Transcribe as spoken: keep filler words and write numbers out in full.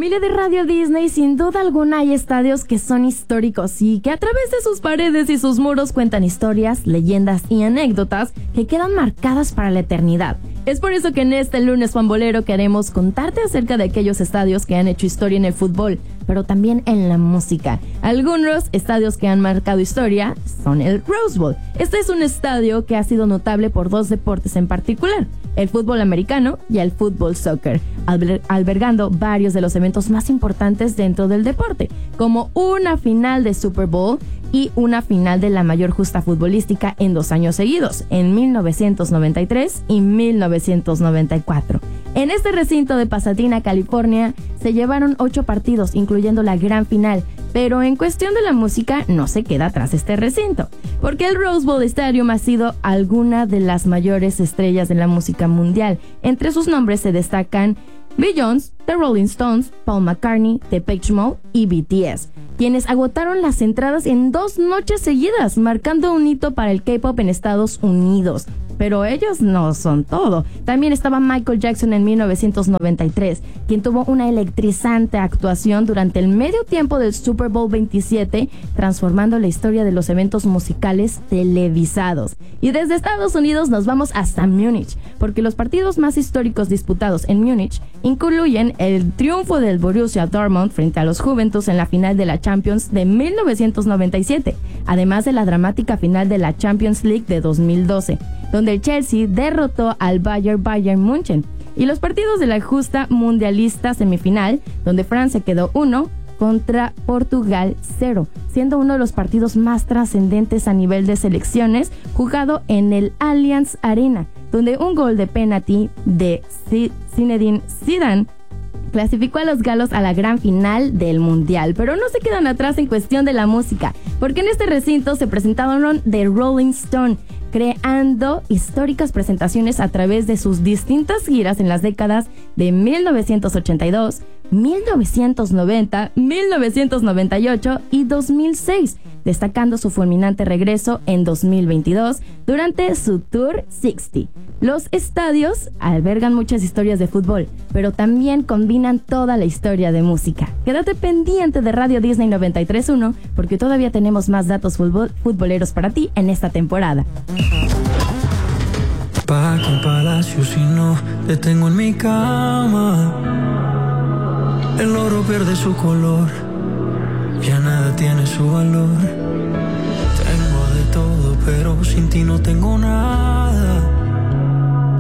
Familia de Radio Disney, sin duda alguna hay estadios que son históricos y que a través de sus paredes y sus muros cuentan historias, leyendas y anécdotas que quedan marcadas para la eternidad. Es por eso que en este lunes pambolero queremos contarte acerca de aquellos estadios que han hecho historia en el fútbol, pero también en la música. Algunos estadios que han marcado historia son el Rose Bowl. Este es un estadio que ha sido notable por dos deportes en particular: el fútbol americano y el fútbol soccer, alber- albergando varios de los eventos más importantes dentro del deporte, como una final de Super Bowl y una final de la mayor justa futbolística en dos años seguidos, en mil novecientos noventa y tres y mil novecientos noventa y cuatro. En este recinto de Pasadena, California, se llevaron ocho partidos, incluyendo la gran final, pero en cuestión de la música no se queda atrás este recinto, porque el Rose Bowl Stadium ha sido alguna de las mayores estrellas de la música mundial. Entre sus nombres se destacan Beyoncé, The Rolling Stones, Paul McCartney, Depeche Mode y B T S, quienes agotaron las entradas en dos noches seguidas, marcando un hito para el K-pop en Estados Unidos. Pero ellos no son todo. También estaba Michael Jackson en mil novecientos noventa y tres, quien tuvo una electrizante actuación durante el medio tiempo del Super Bowl veintisiete, transformando la historia de los eventos musicales televisados. Y desde Estados Unidos nos vamos hasta Múnich, porque los partidos más históricos disputados en Múnich incluyen el triunfo del Borussia Dortmund frente a los Juventus en la final de la Champions de mil novecientos noventa y siete, además de la dramática final de la Champions League de dos mil doce, donde el Chelsea derrotó al Bayern Bayern München, y los partidos de la justa mundialista semifinal, donde Francia quedó uno contra Portugal cero, siendo uno de los partidos más trascendentes a nivel de selecciones, jugado en el Allianz Arena, donde un gol de penalti de Zinedine Zidane clasificó a los galos a la gran final del mundial. Pero no se quedan atrás en cuestión de la música, porque en este recinto se presentaron The Rolling Stone, creando históricas presentaciones a través de sus distintas giras en las décadas de mil novecientos ochenta y dos, mil novecientos noventa, mil novecientos noventa y ocho y dos mil seis, destacando su fulminante regreso en dos mil veintidós durante su Tour sesenta. Los estadios albergan muchas historias de fútbol, pero también combinan toda la historia de música. Quédate pendiente de Radio Disney noventa y tres punto uno, porque todavía tenemos más datos futbol, futboleros para ti en esta temporada. Pa' que el palacio si no te tengo en mi cama. El oro pierde su color, ya nada tiene su valor. Tengo de todo, pero sin ti no tengo nada.